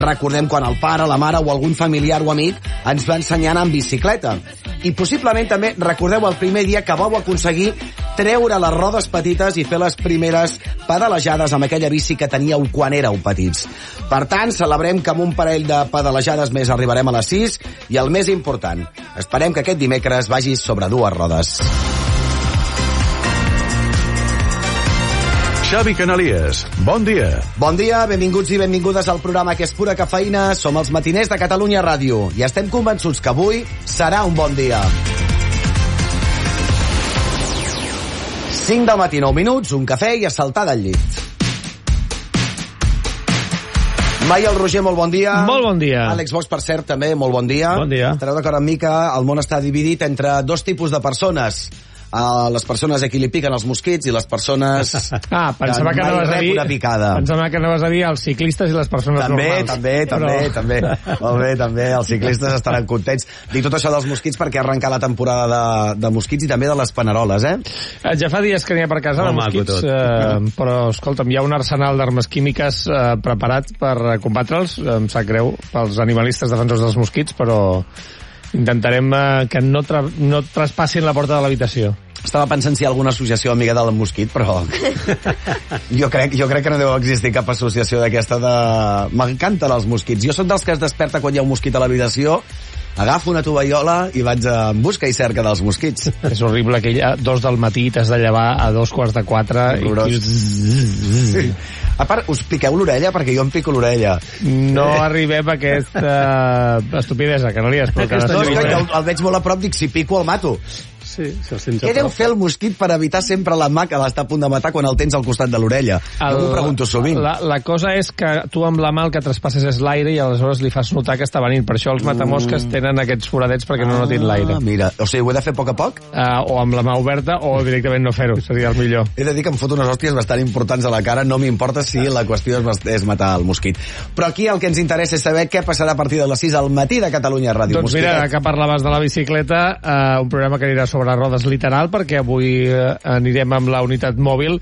Recordem quan el pare, la mare o algun familiar o amic ens va ensenyar a anar en bicicleta. I possiblement també recordeu el primer dia que vau aconseguir treure les rodes petites i fer les primeres pedalejades amb aquella bici que teníeu quan éreu petits. Per tant, celebrem que amb un parell de pedalejades més arribarem a les 6 i el més important, esperem que aquest dimecres vagis sobre dues rodes. Xavi Canalies, bon dia. Bon dia, benvinguts i benvingudes al programa que és pura cafeïna. Som els matiners de Catalunya Ràdio i estem convençuts que avui serà un bon dia. 5 del matí, 9 minuts, un cafè i a saltar del llit. Maiol Roger, molt bon dia. Molt bon dia. Àlex Bosch, per cert, també, molt bon dia. Bon dia. Estareu d'acord amb mi que el món està dividit entre dos tipus de persones. Les persones a qui li piquen els mosquits i les persones pensava que anaves a dir una picada. Pensava que anaves a dir els ciclistes i les persones normals. També. Molt bé, també. Els ciclistes estaran contents. Dic tot això dels mosquits perquè ha arrencat la temporada de mosquits i també de les paneroles, Ja fa dies que n'hi ha per casa de mosquits, però, escolta'm, hi ha un arsenal d'armes químiques preparat per combatre'ls. Em sap greu pels animalistes defensors dels mosquits, però intentarem que no traspassin la porta de l'habitació. Estava pensant si hi ha alguna associació amiga del mosquit, però jo crec que no deu existir cap associació d'aquesta de... M'encanten els mosquits. Jo soc dels que es desperta quan hi ha un mosquit a l'habitació, agafo una tovallola i vaig en busca i cerca dels mosquits. És horrible que 2 del matí t'has de llevar a 3:45 i... A part, us piqueu l'orella? Perquè jo em pico l'orella. No arribem a aquesta estupidesa, que no li has explicat. No, és que el veig molt a prop, dic, si pico el mato. Sí, què deu fer el mosquit per evitar sempre la mà que l'està a punt de matar quan el tens al costat de l'orella? Jo m'ho pregunto sovint. La cosa és que tu amb la mà el que traspasses és l'aire i aleshores li fas notar que està venint. Per això els matamosques tenen aquests foradets perquè no notin l'aire. Mira, o sigui, ho he de fer a poc a poc? O amb la mà oberta o directament no fer-ho, seria el millor. He de dir que em foto unes hòsties bastant importants a la cara, no m'importa si la qüestió és matar el mosquit. Però aquí el que ens interessa és saber què passarà a partir de les 6 al matí de Catalunya Ràdio. Doncs mira, que parlaves de la bicicleta, un programa que anirà sobre rodes literal, perquè avui anirem amb la unitat mòbil,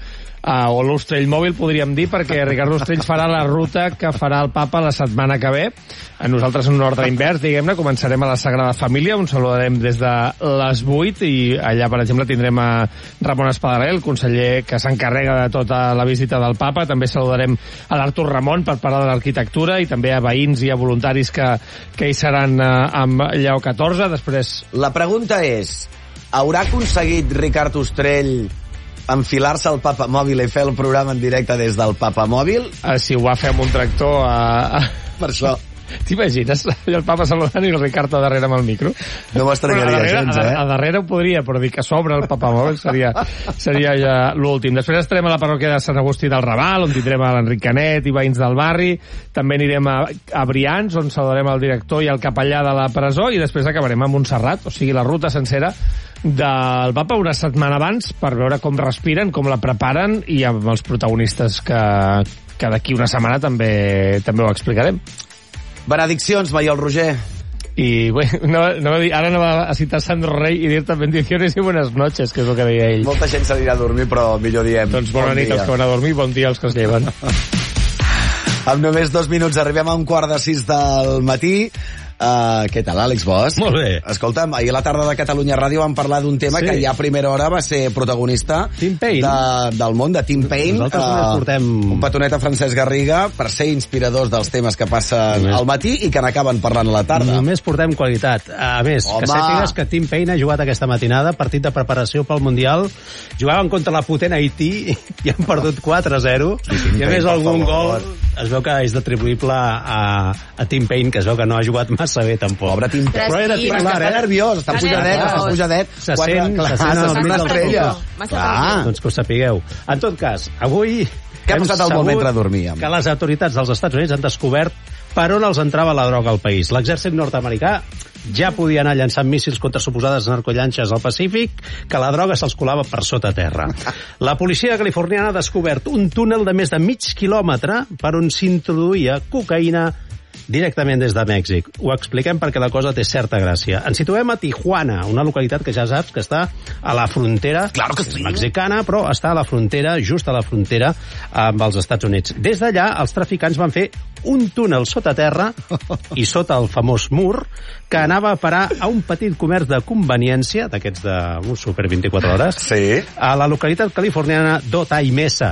o l'Ostrell mòbil, podríem dir, perquè Ricard Ostrell farà la ruta que farà el papa la setmana que ve. Nosaltres, en un ordre invers, diguem-ne, començarem a la Sagrada Família, on saludarem des de les 8, i allà, per exemple, tindrem a Ramon Espadaler, el conseller que s'encarrega de tota la visita del papa. També saludarem a l'Artur Ramon per parlar de l'arquitectura, i també a veïns i a voluntaris que hi seran amb Lleó XIV. Després... La pregunta és, haurà aconseguit Ricard Ostrell enfilar-se al papamòbil i fer el programa en directe des del papamòbil? Si ho va fer amb un tractor Per això. T'imagines? El papa saludant i el Ricard a darrere amb el micro? No m'estranyaria gens, A darrere ho podria, però dir que s'obre el papamòbil seria ja l'últim. Després estarem a la parròquia de Sant Agustí del Raval, on tindrem a l'Enric Canet i veïns del barri. També anirem a Brians, on saludarem el director i el capellà de la presó, i després acabarem a Montserrat, o sigui, la ruta sencera del papa una setmana abans, per veure com respiren, com la preparen, i amb els protagonistes que d'aquí una setmana també ho explicarem. Benediccions, Maiol Roger. Y bueno, ara no va a citar Sandro Rey i dir-te bendiciones i buenas noches, que és el que deia ell. Molta gent s'anirà a dormir, però millor diem. Doncs bona nit als que van a dormir, bon dia als que es lleven. Amb només 2 minuts arribem a 5:45 del matí. Què tal, Àlex Bosch? Molt bé. Escolta'm, ahir a la tarda de Catalunya Ràdio vam parlar d'un tema que ja a primera hora va ser protagonista del món, de Tim Payne. Nosaltres només portem... Un petonet a Francesc Garriga per ser inspiradors dels temes que passen al matí i que n'acaben parlant a la tarda. Només portem qualitat. A més, que sàpigues que Tim Payne ha jugat aquesta matinada, partit de preparació pel Mundial, jugaven contra la potent Haití i han perdut 4-0. I a més algun gol es veu que és atribuïble a Tim Payne, que es veu que no ha jugat massa bé tampoc. Pobre Tim Payne. Però era titular, està nerviós, està pujadet. Se sent una estrella. Doncs que ho sapigueu. En tot cas, avui... Què ha passat al món mentre dormíem? Que les autoritats dels Estats Units han descobert per on els entrava la droga al país. L'exèrcit nord-americà ja podia anar llançant míssils contra suposades narcollanxes al Pacífic, que la droga se'ls colava per sota terra. La policia californiana ha descobert un túnel de més de mig quilòmetre per on s'introduïa cocaïna directament des de Mèxic. Ho expliquem perquè la cosa té certa gràcia. Ens situem a Tijuana, una localitat que ja saps que està a la frontera, claro que sí, mexicana, però està a la frontera, just a la frontera amb els Estats Units. Des d'allà, els traficants van fer un túnel sota terra i sota el famós mur que anava a parar a un petit comerç de conveniència, d'aquests de super 24 hores, sí, a la localitat californiana d'Otay Mesa.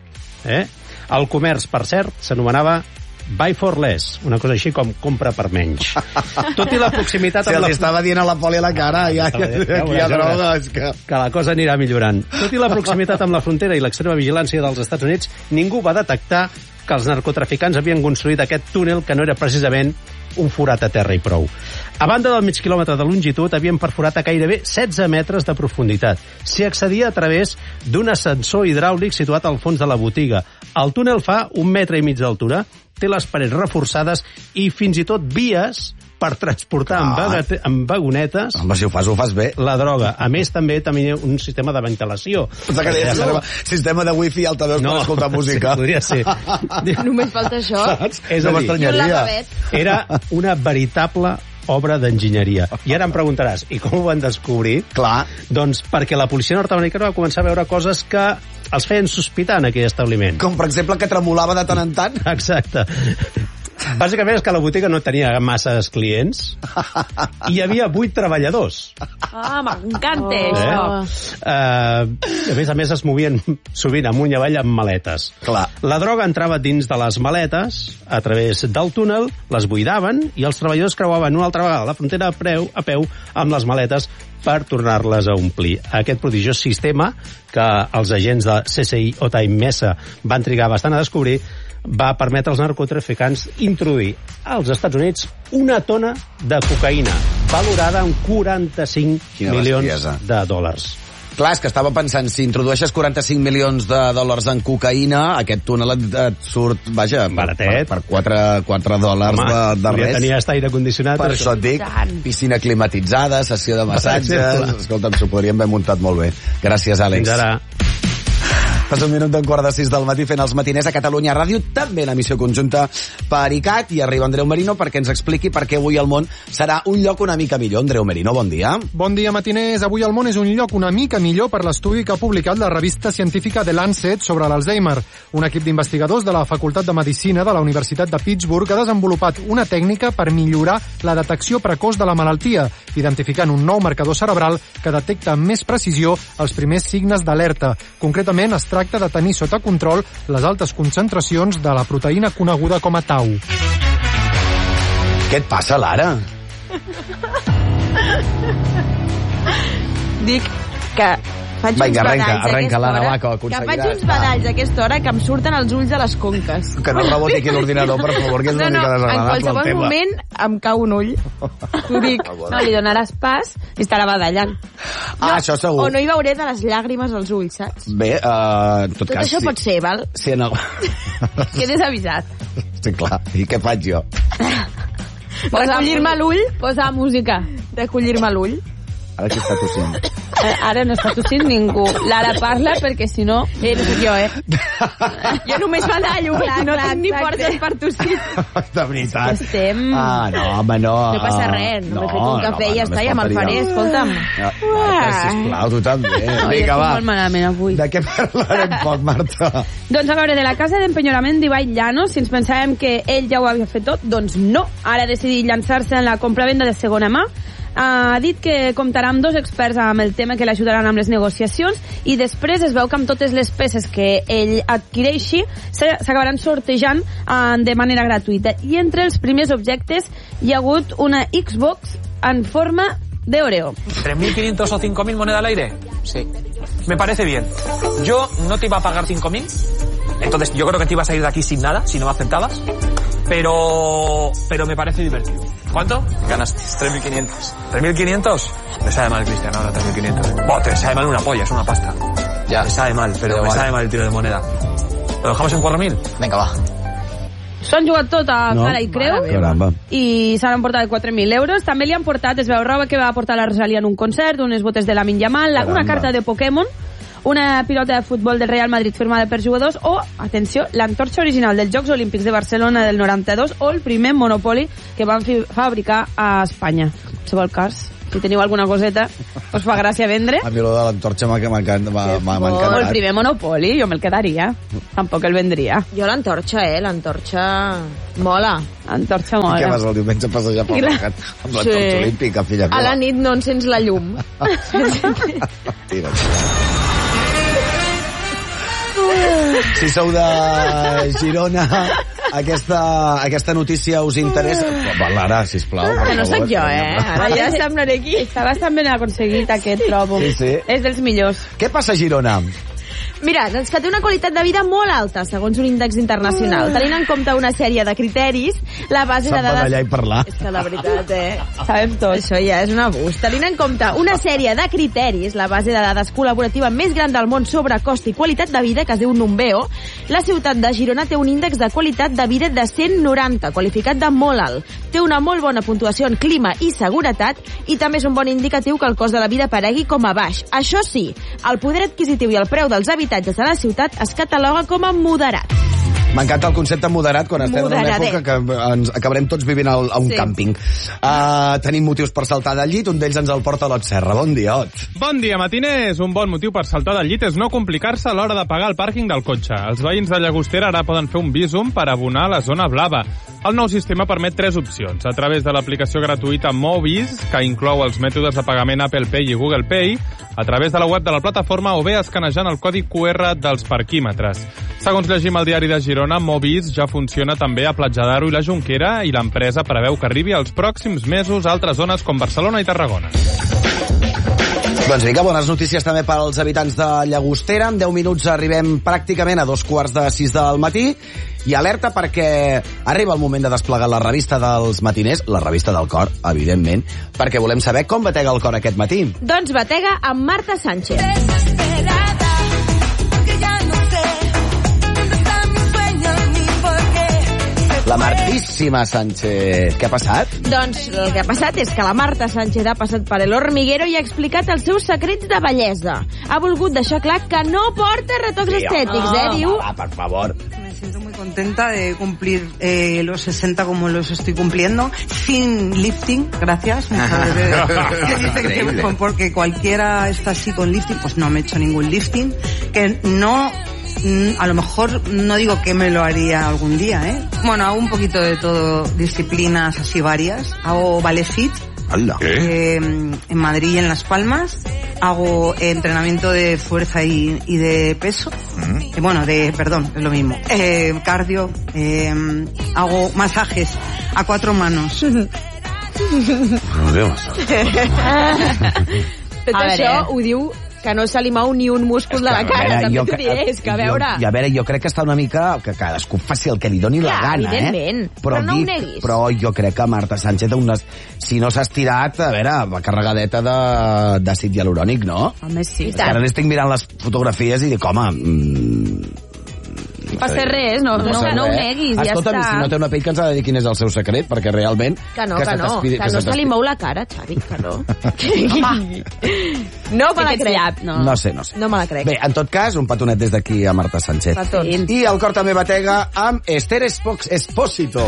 El comerç, per cert, s'anomenava Buy for Less, una cosa així com compra per menys. Tot i la proximitat... Si els estava dient a la Poli a la cara, ja hi ha drogues. Que la cosa anirà millorant. Tot i la proximitat amb la frontera i l'extrema vigilància dels Estats Units, ningú va detectar que els narcotraficants havien construït aquest túnel que no era precisament un forat a terra i prou. A banda del mig quilòmetre de longitud, havien perforat a gairebé 16 metres de profunditat. S'hi accedia a través d'un ascensor hidràulic situat al fons de la botiga. El túnel fa 1,5 metres d'altura, té les parets reforçades i fins i tot vies per transportar amb vagonetes... Home, si ho fas bé. La droga. A més, també tenia un sistema de ventilació. Sistema de wifi i altaveus per escoltar música. Podria ser. Només falta això. És a dir, era una veritable obra d'enginyeria. I ara em preguntaràs, i com ho van descobrir? Clar. Doncs perquè la policia nord-americana va començar a veure coses que els feien sospitar en aquell establiment. Com, per exemple, que tremolava de tant en tant? Exacte. Bàsicament és que la botiga no tenia masses clients i hi havia 8 treballadors. M'encanta això. A més es movien sovint amunt i avall amb maletes. Clar. La droga entrava dins de les maletes a través del túnel, les buidaven i els treballadors creuaven una altra vegada la frontera a peu amb les maletes per tornar-les a omplir. Aquest prodigiós sistema que els agents de CSI Otay Mesa van trigar bastant a descobrir va permetre als narcotraficants introduir als Estats Units una tona de cocaïna valorada en 45 milions de dòlars. Clar, és que estava pensant, si introdueixes 45 milions de dòlars en cocaïna, aquest túnel et surt, vaja, baratet. Per 4 dòlars. Home, de res. Tenia estar condicionat. Per això et dic, piscina climatitzada, sessió de massatges... Escolta'm, s'ho podríem haver muntat molt bé. Gràcies, Àlex. Fins ara. Passa un minut d'un 5:45 del matí fent els matiners a Catalunya Ràdio, també en emissió conjunta per ICAT, i arriba Andreu Merino perquè ens expliqui per què avui el món serà un lloc una mica millor. Andreu Merino, bon dia. Bon dia, matiners. Avui el món és un lloc una mica millor per l'estudi que ha publicat la revista científica The Lancet sobre l'Alzheimer. Un equip d'investigadors de la Facultat de Medicina de la Universitat de Pittsburgh ha desenvolupat una tècnica per millorar la detecció precoç de la malaltia, identificant un nou marcador cerebral que detecta amb més precisió els primers signes d'alerta. Concretament, es tracta de tenir sota control les altes concentracions de la proteïna coneguda com a tau. Què et passa, Lara? Dic que faig uns badalls arrenca, Lara, va, que faig uns badalls a aquesta hora que em surten els ulls de les conques. Que no reboti aquí l'ordinador, per favor, que és una mica desagradable en qualsevol moment em cau un ull. T'ho dic. No, li donaràs pas i estarà badallant. Això segur. O no hi veuré de les llàgrimes als ulls, saps? Bé, en tot cas... Tot això pot ser, val? Sí, no. Quedes avisat. Sí, clar. I què faig jo? Recollir-me l'ull. Posa música. Recollir-me l'ull. Ara qui està tossint? Ara no està tossint ningú. L'Ara parla perquè si no... No soc jo, Jo només badallo, no tinc ni portes per tossir. De veritat. Estem... no, home, no. No passa res, no m'he fet un cafè i ja està, ja me'l faré, escolta'm. Sisplau, tu també. Vinga, va. Molt malament avui. De què parlarem poc, Marta? Doncs a veure, de la casa d'empenyorament d'Ibai Llanos, si ens pensàvem que ell ja ho havia fet tot, doncs no. Ara ha decidit llançar-se en la compra-venda de segona mà. Ha dit que comptarà amb 2 experts amb el tema que l'ajudaran amb les negociacions i després es veu que amb totes les peces que ell adquireixi s'acabaran sortejant de manera gratuïta. I entre els primers objectes hi ha hagut una Xbox en forma de Oreo. 3.500 o 5.000 moneda al aire. Sí. Me parece bien. Yo no te iba a pagar 5.000. Entonces yo creo que te ibas a ir de aquí sin nada, si no me aceptabas. Pero me parece divertido. ¿Cuánto? Ganaste 3.500. ¿3.500? Me sabe mal, Cristian, ahora 3.500. Te sabe mal una polla, es una pasta. Ya. Me sabe mal, pero me sabe mal el tiro de moneda. ¿Lo dejamos en 4.000? Venga, va. S'ho han jugat tot a cara i creu i s'han emportat 4.000 euros. També li han portat, es veu, roba que va portar la Rosalia en un concert, unes botes de Lamine Yamal, una carta de Pokémon, una pilota de futbol del Real Madrid firmada per jugadors o, atenció, l'antorxa original dels Jocs Olímpics de Barcelona del 92 o el primer Monopoly que van fabricar a Espanya. En qualsevol cas, si teniu alguna coseta, us fa gràcia vendre. A mi lo de l'antorxa m'ha encantat. O el primer Monopoly, jo me'l quedaria. Tampoc el vendria. Jo l'antorxa, l'antorxa mola. Antorxa mola. I què vas el diumenge a passejar pel mercat amb l'antorxa olímpica, filla meva? A la nit no encens la llum. Tira. Si sou de Girona, aquesta notícia us interessa? Lara, sisplau. Que no sóc jo, Ara ja semblaré aquí. Està bastant ben aconseguit aquest, trobo. Sí. És dels millors. Què passa a Girona? Mira, doncs que té una qualitat de vida molt alta, segons un índex internacional. Tenint en compte una sèrie de criteris, la base de dades... Se'n va d'allà i parlar. És que la veritat, Sabem tot. Això ja és un abús. Tenint en compte una sèrie de criteris, la base de dades col·laborativa més gran del món sobre cost i qualitat de vida, que es diu Numbeo, la ciutat de Girona té un índex de qualitat de vida de 190, qualificat de molt alt. Té una molt bona puntuació en clima i seguretat i també és un bon indicatiu que el cost de la vida paregui com a baix. Això sí, el poder adquisitiu i el preu dels habitatges de la ciutat es cataloga com a moderat. M'encanta el concepte moderat quan estem en una època que ens acabarem tots vivint a un càmping. Tenim motius per saltar del llit, un d'ells ens el porta l'Ot Serra. Bon dia, Ot. Bon dia, matiners. Un bon motiu per saltar del llit és no complicar-se a l'hora de pagar el pàrquing del cotxe. Els veïns de Llagostera ara poden fer un visum per abonar la zona blava. El nou sistema permet 3 opcions. A través de l'aplicació gratuïta Movis, que inclou els mètodes de pagament Apple Pay i Google Pay, a través de la web de la plataforma o bé escanejant el codi QR dels parquímetres. Segons llegim al diari de Girona, Movis ja funciona també a Platja d'Aro i la Jonquera i l'empresa preveu que arribi als pròxims mesos a altres zones com Barcelona i Tarragona. Doncs vinga, bones notícies també pels habitants de Llagostera. En 10 minuts arribem pràcticament a 5:45 del matí i alerta perquè arriba el moment de desplegar la revista dels matiners, la revista del cor, evidentment, perquè volem saber com batega el cor aquest matí. Doncs batega amb Marta Sánchez. La Martíssima Sánchez. Què ha passat? Doncs el que ha passat és que la Marta Sánchez ha passat per El Hormiguero i ha explicat els seus secrets de bellesa. Ha volgut deixar clar que no porta retocs estètics, Diu... Per favor. Me siento muy contenta de cumplir los 60 como los estoy cumpliendo, sin lifting, gracias. Muchas veces porque cualquiera está así con lifting, pues no me he hecho ningún lifting, que no... A lo mejor no digo que me lo haría algún día, Bueno, hago un poquito de todo, disciplinas así varias. Hago ballet fit en Madrid y en Las Palmas. Hago entrenamiento de fuerza y de peso. Bueno, es lo mismo. Cardio. Hago masajes a 4 manos. Tot això ho diu que no se li mou ni un múscul de la cara, també t'ho diré, és que a veure... I a veure, jo crec que està una mica... Que cadascú faci el que li doni la gana, evidentment, però no ho neguis. Però jo crec que Marta Sánchez, si no s'ha estirat, a veure, va carregadeta d'àcid hialurònic, no? Home, sí. Ara n'estic mirant les fotografies i dic, home... No passa res, no ho neguis, ja està. Si no té una pell, que ens ha de dir quin és el seu secret, perquè realment... Que no se li mou la cara, Xavi, que no. No me la crec. No sé. No me la crec. Bé, en tot cas, un petonet des d'aquí a Marta Sánchez. I el cor també batega amb Esther Expósito.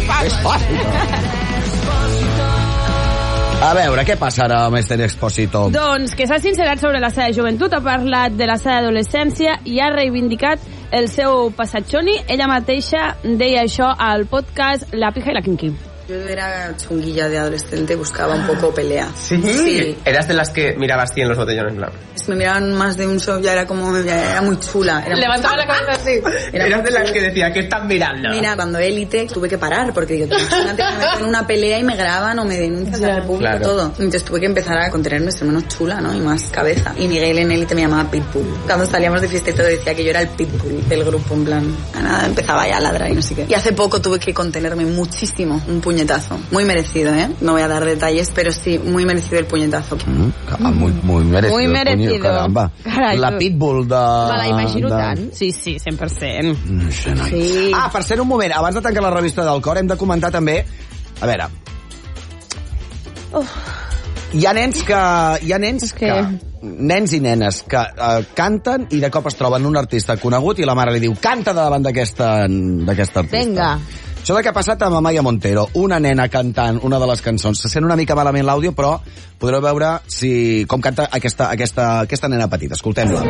A veure, què passa ara amb Esther Expósito? Doncs que s'ha sincerat sobre la seva joventut, ha parlat de la seva adolescència i ha reivindicat el seu passatxoni. Ella mateixa deia això al podcast La Pija y la Kinky. Yo era chunguilla de adolescente, buscaba un poco pelea. ¿Sí? ¿Eras de las que mirabas 100 los botellones, claro? Me miraban más de un show, ya era muy chula. Levantaba la cabeza así. ¿Eras de las que decía, ¿qué están mirando? Mira, cuando Élite tuve que parar, porque yo antes me meto en una pelea y me graban o me denuncian a República, todo. Entonces tuve que empezar a contenerme, ser menos chula, ¿no? Y más cabeza. Y Miguel en Élite me llamaba Pitbull. Cuando salíamos de fiesta y todo decía que yo era el Pitbull del grupo, en plan... Nada, empezaba ya a ladrar y no sé qué. Y hace poco tuve que contenerme muchísimo, un puñetazo. Muy merecido, No voy a dar detalles, pero sí, muy merecido el puñetazo. Muy merecido. Muy merecido. Caramba. Carai, la Pitbull de... Me la imagino tant. Sí, 100%. Sí. Per ser un moment, abans de tancar la revista del cor, hem de comentar també... A veure... Hi ha nens que nens i nenes que canten i de cop es troben un artista conegut i la mare li diu canta davant d'aquesta artista. Vinga. Això que ha passat amb Amaya Montero, una nena cantant una de les cançons. Se sent una mica malament l'àudio, però podreu veure com canta aquesta nena petita. Escoltem-la.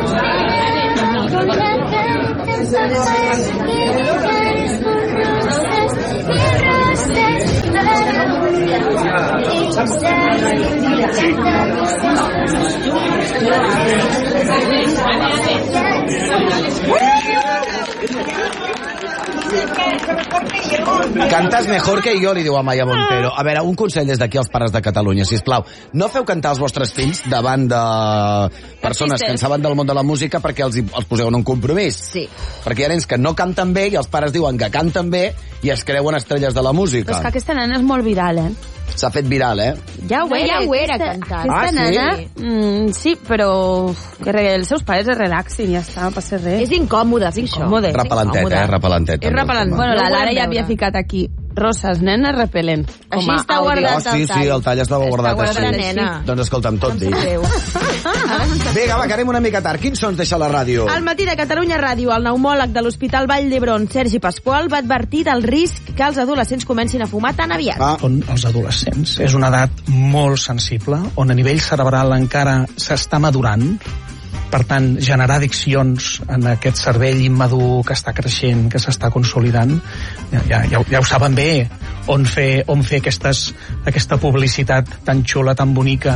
Cantas mejor que yo, li diu Amaya Montero. A veure, un consell des d'aquí als pares de Catalunya, sisplau. No feu cantar els vostres fills davant de persones que en saben del món de la música perquè els poseu en un compromís. Sí. Perquè hi ha nens que no canten bé i els pares diuen que canten bé i es creuen estrelles de la música. Però és que aquesta nena és molt viral, S'ha fet viral, Ja ho era cantant. Aquesta nena, sí, però que els seus pares es relaxin i ja està, no passa res. És incòmode, fer això. Repel·lentet. Bueno, la Lara ja havia ficat aquí roses, nena, repel·lent. Així està guardat el tall. Sí, el tall estava guardat així. Doncs escolta'm, tot dit. Vinga, va, que anem una mica tard. Quins sons deixa la ràdio? Al matí de Catalunya Ràdio, el pneumòleg de l'Hospital Vall d'Hebron, Sergi Pasqual, va advertir del risc que els adolescents comencin a fumar tan aviat. On els adolescents és una edat molt sensible, on a nivell cerebral encara s'està madurant, per tant, generar addiccions en aquest cervell immadur que està creixent, que s'està consolidant, ja ho saben bé, on fer aquesta publicitat tan xula, tan bonica.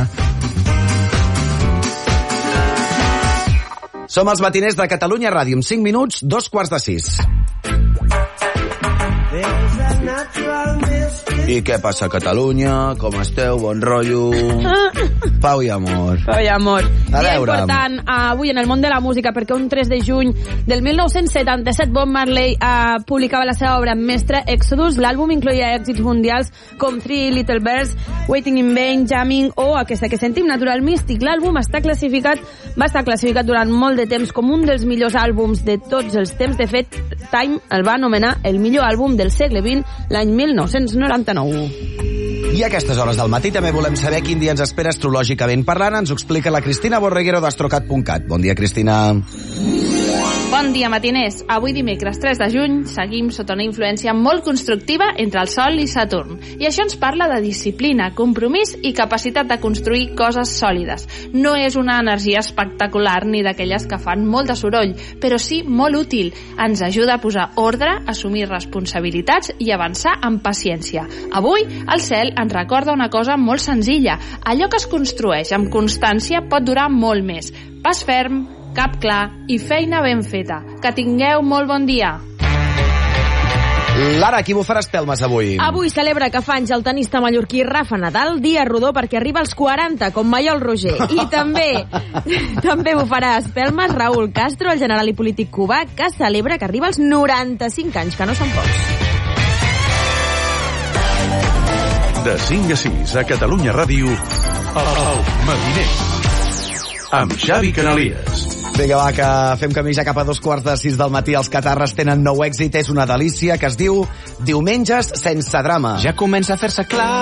Som els matiners de Catalunya Ràdio, en 5 minuts, 5:45. I què passa a Catalunya? Com esteu? Bon rotllo? Pau i amor. Pau i amor. A dia veure. important avui en el món de la música, perquè un 3 de juny del 1977 Bob Marley publicava la seva obra mestra Exodus. L'àlbum incloïa èxits mundials com Three Little Birds, Waiting in Vain, Jamming o aquesta que sentim, Natural Mystic. L'àlbum va estar classificat durant molt de temps com un dels millors àlbums de tots els temps. De fet, Time el va anomenar el millor àlbum del segle XX l'any 1999. I a aquestes hores del matí també volem saber quin dia ens espera astrològicament parlant. Ens ho explica la Cristina Borreguero d'Astrocat.cat. Bon dia, Cristina. Bon dia, matiners. Avui dimecres 3 de juny seguim sota una influència molt constructiva entre el Sol i Saturn. I això ens parla de disciplina, compromís i capacitat de construir coses sòlides. No és una energia espectacular ni d'aquelles que fan molt de soroll, però sí molt útil. Ens ajuda a posar ordre, assumir responsabilitats i avançar amb paciència. Avui, el cel ens recorda una cosa molt senzilla. Allò que es construeix amb constància pot durar molt més. Pas ferm, cap clar i feina ben feta. Que tingueu molt bon dia. Lara, qui bufarà espelmes avui? Avui celebra que fa anys el tenista mallorquí Rafa Nadal, dia rodó perquè arriba als 40, com Maiol Roger. I també bufarà espelmes Raúl Castro, el general i polític cubà, que celebra que arriba als 95 anys, que no són pocs. De 5 a 6 a Catalunya Ràdio, el matiner, amb Xavi Canalies. Vinga, va, que fem camí ja cap a 5:45 del matí. Els catarres tenen nou èxit, és una delícia, que es diu Diumenges sense drama. Ja comença a fer-se clar